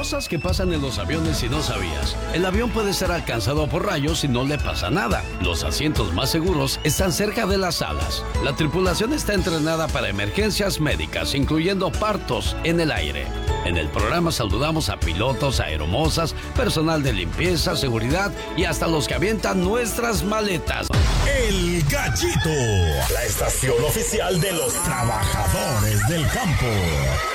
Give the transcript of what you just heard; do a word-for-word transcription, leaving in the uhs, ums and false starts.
Cosas que pasan en los aviones si no sabías. El avión puede ser alcanzado por rayos y no le pasa nada. Los asientos más seguros están cerca de las alas. La tripulación está entrenada para emergencias médicas, incluyendo partos en el aire. En el programa saludamos a pilotos, aeromosas, personal de limpieza, seguridad y hasta los que avientan nuestras maletas. El Gallito, la estación oficial de los trabajadores del campo.